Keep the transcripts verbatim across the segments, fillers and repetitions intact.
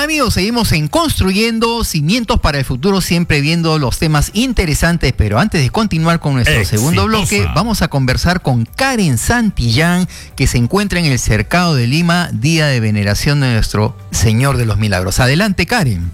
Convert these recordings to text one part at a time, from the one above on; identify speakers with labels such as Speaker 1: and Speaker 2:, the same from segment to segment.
Speaker 1: amigos, seguimos en Construyendo Cimientos para el Futuro, siempre viendo los temas interesantes, pero antes de continuar con nuestro Exitosa. segundo bloque, vamos a conversar con Karen Santillán, que se encuentra en el Cercado de Lima, día de veneración de nuestro Señor de los Milagros. Adelante, Karen.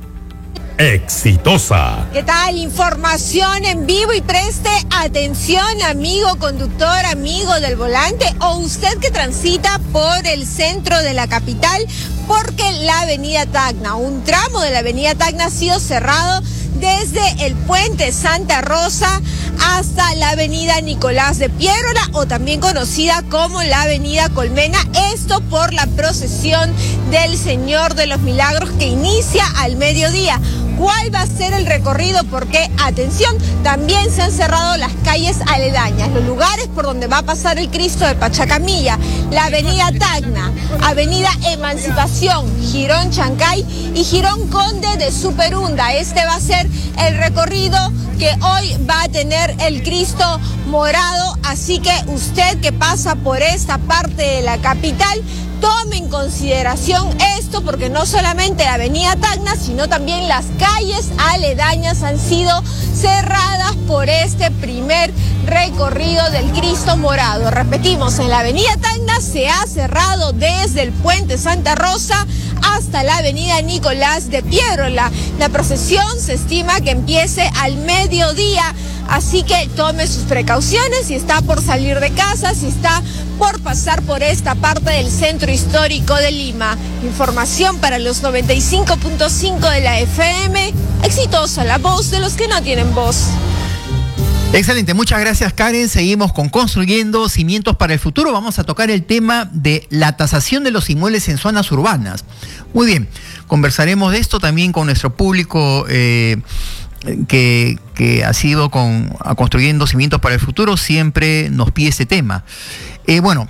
Speaker 2: Exitosa.
Speaker 3: ¿Qué tal? Información en vivo y preste atención, amigo conductor, amigo del volante o usted que transita por el centro de la capital, porque la avenida Tacna, un tramo de la avenida Tacna ha sido cerrado desde el puente Santa Rosa hasta la avenida Nicolás de Piérola, o también conocida como la avenida Colmena, esto por la procesión del Señor de los Milagros que inicia al mediodía. ¿Cuál va a ser el recorrido? Porque, atención, también se han cerrado las calles aledañas, los lugares por donde va a pasar el Cristo de Pachacamilla, la avenida Tacna, avenida Emancipación, Girón Chancay y Girón Conde de Superunda. Este va a ser el recorrido que hoy va a tener el Cristo morado, así que usted que pasa por esta parte de la capital, tome en consideración esto, porque no solamente la avenida Tacna, sino también las calles aledañas han sido cerradas por este primer recorrido del Cristo morado. Repetimos, en la avenida Tacna se ha cerrado desde el puente Santa Rosa hasta la avenida Nicolás de Piérola. La procesión se estima que empiece al mediodía, así que tome sus precauciones si está por salir de casa, si está por pasar por esta parte del centro histórico de Lima. Información para los noventa y cinco punto cinco de la F M. Exitosa, la voz de los que no tienen voz.
Speaker 1: Excelente, muchas gracias, Karen. Seguimos con Construyendo Cimientos para el Futuro. Vamos a tocar el tema de la tasación de los inmuebles en zonas urbanas. Muy bien, conversaremos de esto también con nuestro público eh, que, que ha sido con, a Construyendo Cimientos para el Futuro, siempre nos pide este tema. Eh, bueno,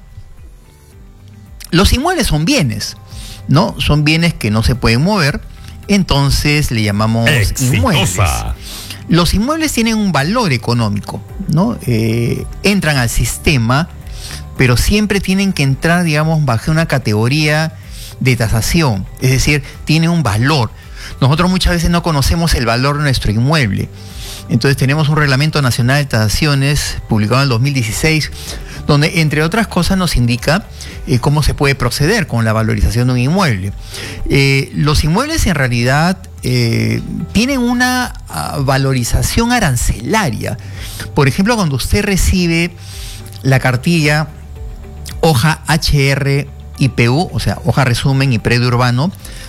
Speaker 1: los inmuebles son bienes, ¿no? Son bienes que no se pueden mover, entonces le llamamos Exitosa. Inmuebles. Los inmuebles tienen un valor económico, ¿no? Eh, entran al sistema, pero siempre tienen que entrar, digamos, bajo una categoría de tasación, es decir, tiene un valor. Nosotros muchas veces no conocemos el valor de nuestro inmueble. Entonces tenemos un Reglamento Nacional de Tasaciones publicado en el dos mil dieciséis, donde entre otras cosas nos indica eh, cómo se puede proceder con la valorización de un inmueble. Eh, los inmuebles en realidad eh, tienen una uh, valorización arancelaria. Por ejemplo, cuando usted recibe la cartilla hoja H R I P U, o sea, hoja resumen y predio urbano,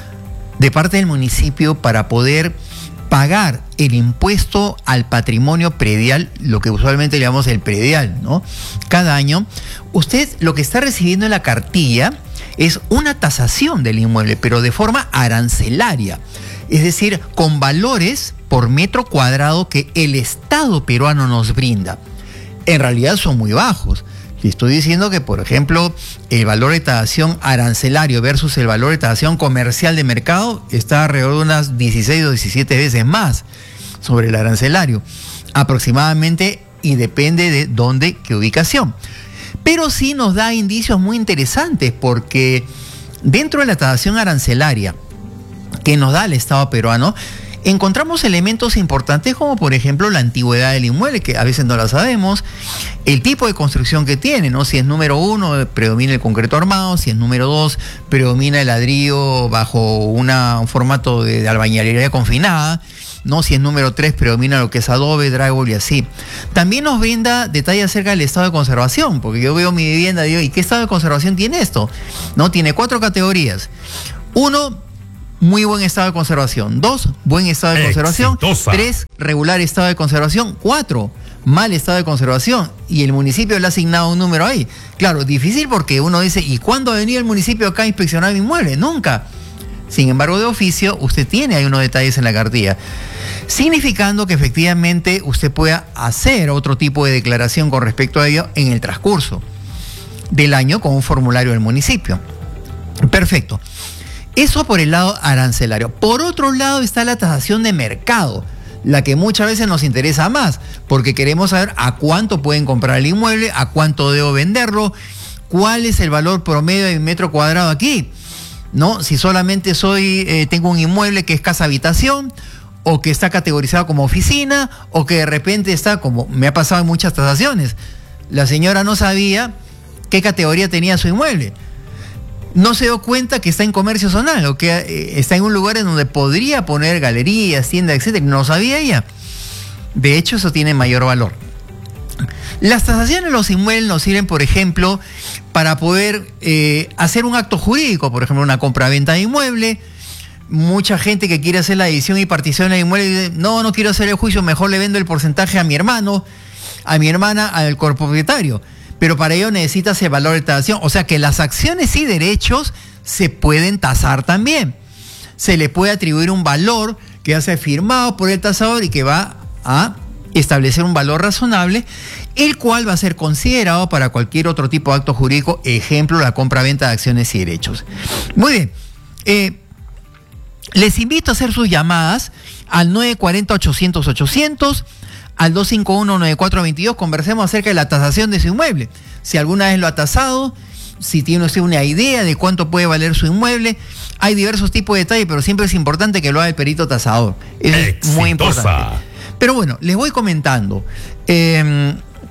Speaker 1: de parte del municipio para poder pagar el impuesto al patrimonio predial, lo que usualmente le llamamos el predial, ¿no? Cada año, usted lo que está recibiendo en la cartilla es una tasación del inmueble, pero de forma arancelaria, es decir, con valores por metro cuadrado que el Estado peruano nos brinda. En realidad son muy bajos. Le estoy diciendo que, por ejemplo, el valor de tasación arancelario versus el valor de tasación comercial de mercado está alrededor de unas dieciséis o diecisiete veces más sobre el arancelario, aproximadamente, y depende de dónde, qué ubicación. Pero sí nos da indicios muy interesantes, porque dentro de la tasación arancelaria que nos da el Estado peruano, encontramos elementos importantes como, por ejemplo, la antigüedad del inmueble, que a veces no la sabemos, el tipo de construcción que tiene, ¿no? Si es número uno, predomina el concreto armado; si es número dos, predomina el ladrillo bajo una, un formato de, de albañilería confinada, ¿no? Si es número tres, predomina lo que es adobe, drywall y así. También nos brinda detalles acerca del estado de conservación, porque yo veo mi vivienda y digo, ¿y qué estado de conservación tiene esto? ¿No? Tiene cuatro categorías. Uno, muy buen estado de conservación. Dos, buen estado de conservación.
Speaker 2: Exitosa.
Speaker 1: Tres, regular estado de conservación. Cuatro, mal estado de conservación. Y el municipio le ha asignado un número ahí. Claro, difícil, porque uno dice, ¿y cuándo ha venido el municipio acá a inspeccionar mi inmueble? Nunca. Sin embargo, de oficio, usted tiene ahí unos detalles en la cartilla, significando que efectivamente usted pueda hacer otro tipo de declaración con respecto a ello en el transcurso del año con un formulario del municipio. Perfecto. Eso por el lado arancelario. Por otro lado está la tasación de mercado, la que muchas veces nos interesa más, porque queremos saber a cuánto pueden comprar el inmueble, a cuánto debo venderlo, cuál es el valor promedio de metro cuadrado aquí. ¿no? Si solamente soy, eh, tengo un inmueble que es casa habitación, o que está categorizado como oficina, o que de repente está, como me ha pasado en muchas tasaciones, la señora no sabía qué categoría tenía su inmueble. No se dio cuenta que está en comercio zonal, o que eh, está en un lugar en donde podría poner galerías, tiendas, etcétera. No lo sabía ella. De hecho, eso tiene mayor valor. Las tasaciones de los inmuebles nos sirven, por ejemplo, para poder eh, hacer un acto jurídico, por ejemplo, una compra-venta de inmueble. Mucha gente que quiere hacer la edición y partición del inmueble dice, no, no quiero hacer el juicio, mejor le vendo el porcentaje a mi hermano, a mi hermana, al copropietario. Pero para ello necesitas el valor de tasación. O sea que las acciones y derechos se pueden tasar también. Se le puede atribuir un valor que va a ser firmado por el tasador y que va a establecer un valor razonable, el cual va a ser considerado para cualquier otro tipo de acto jurídico, ejemplo, la compra-venta de acciones y derechos. Muy bien. Eh, les invito a hacer sus llamadas al nueve cuatro cero, ochocientos, ochocientos, al dos cinco uno, nueve cuatro dos dos. Conversemos acerca de la tasación de su inmueble. Si alguna vez lo ha tasado, si tiene usted una idea de cuánto puede valer su inmueble. Hay diversos tipos de detalles, pero siempre es importante que lo haga el perito tasador. Eso es muy importante. Pero bueno, les voy comentando. Eh,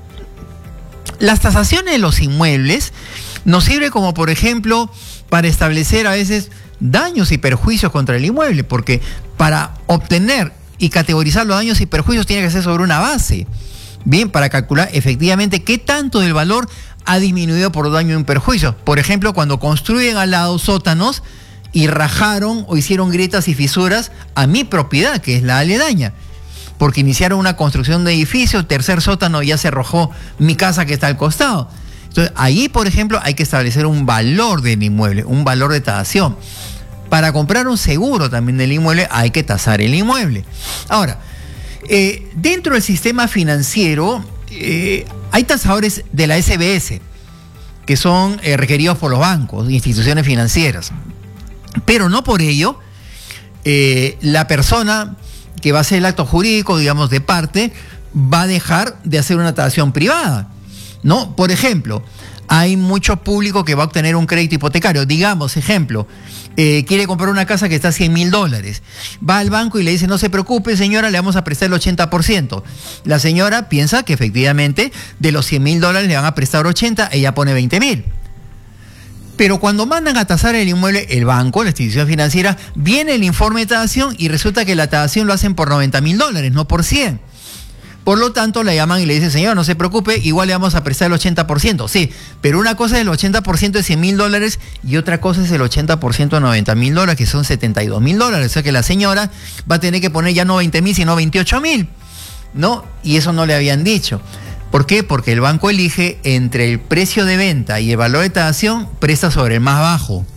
Speaker 1: las tasaciones de los inmuebles nos sirven como, por ejemplo, para establecer a veces daños y perjuicios contra el inmueble, porque para obtener y categorizar los daños y perjuicios tiene que ser sobre una base. Bien, para calcular efectivamente qué tanto del valor ha disminuido por daño y perjuicio. Por ejemplo, cuando construyen al lado sótanos y rajaron o hicieron grietas y fisuras a mi propiedad, que es la aledaña, porque iniciaron una construcción de edificio, el tercer sótano ya se arrojó mi casa que está al costado. Entonces, ahí, por ejemplo, hay que establecer un valor del inmueble, un valor de tasación. Para comprar un seguro también del inmueble hay que tasar el inmueble. Ahora, eh, dentro del sistema financiero eh, hay tasadores de la S B S que son eh, requeridos por los bancos, instituciones financieras. Pero no por ello eh, la persona que va a hacer el acto jurídico, digamos, de parte, va a dejar de hacer una tasación privada, ¿no? Por ejemplo, hay mucho público que va a obtener un crédito hipotecario. Digamos, ejemplo, eh, quiere comprar una casa que está a cien mil dólares. Va al banco y le dice, no se preocupe, señora, le vamos a prestar el ochenta por ciento. La señora piensa que efectivamente de los cien mil dólares le van a prestar ochenta, ella pone veinte mil. Pero cuando mandan a tasar el inmueble, el banco, la institución financiera, viene el informe de tasación y resulta que la tasación lo hacen por noventa mil dólares, no por cien. Por lo tanto, la llaman y le dicen, señor, no se preocupe, igual le vamos a prestar el ochenta por ciento. Sí, pero una cosa es el ochenta por ciento de cien mil dólares y otra cosa es el ochenta por ciento de noventa mil dólares, que son setenta y dos mil dólares. O sea que la señora va a tener que poner ya no veinte mil, sino veintiocho mil, ¿no? Y eso no le habían dicho. ¿Por qué? Porque el banco elige entre el precio de venta y el valor de tasación, presta sobre el más bajo.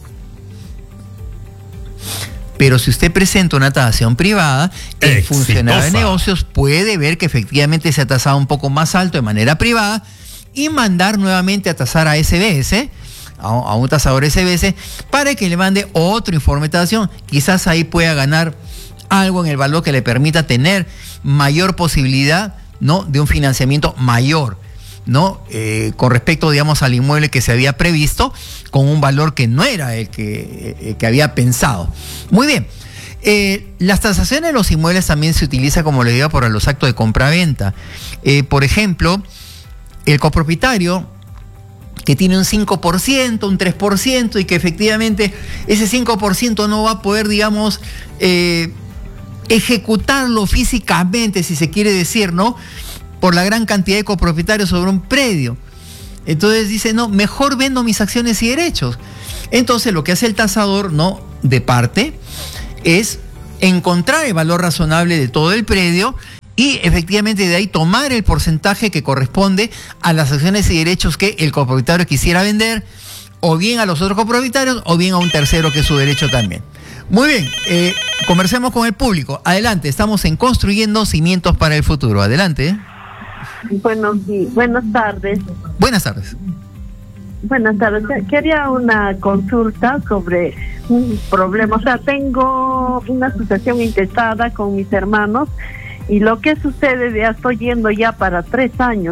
Speaker 1: Pero si usted presenta una tasación privada, el funcionario de negocios puede ver que efectivamente se ha tasado un poco más alto de manera privada y mandar nuevamente a tasar a S B S, a, a un tasador S B S, para que le mande otro informe de tasación. Quizás ahí pueda ganar algo en el valor que le permita tener mayor posibilidad, ¿no?, de un financiamiento mayor, ¿no? Eh, con respecto, digamos, al inmueble que se había previsto, con un valor que no era el que, el que había pensado. Muy bien. Eh, las tasaciones de los inmuebles también se utiliza, como le digo, para los actos de compra-venta. Eh, por ejemplo, el copropietario que tiene un cinco por ciento, un tres por ciento, y que efectivamente ese cinco por ciento no va a poder, digamos, eh, ejecutarlo físicamente, si se quiere decir, ¿no?, por la gran cantidad de copropietarios sobre un predio. Entonces dice, no, mejor vendo mis acciones y derechos. Entonces lo que hace el tasador, ¿no?, de parte, es encontrar el valor razonable de todo el predio y efectivamente de ahí tomar el porcentaje que corresponde a las acciones y derechos que el copropietario quisiera vender, o bien a los otros copropietarios, o bien a un tercero que es su derecho también. Muy bien, eh, conversemos con el público. Adelante, estamos en Construyendo Cimientos para el Futuro. Adelante.
Speaker 2: Buenos días, buenas tardes.
Speaker 1: Buenas tardes.
Speaker 2: Buenas tardes. Quería una consulta sobre un problema. O sea, tengo una sucesión intestada con mis hermanos y lo que sucede, ya estoy yendo ya para tres años.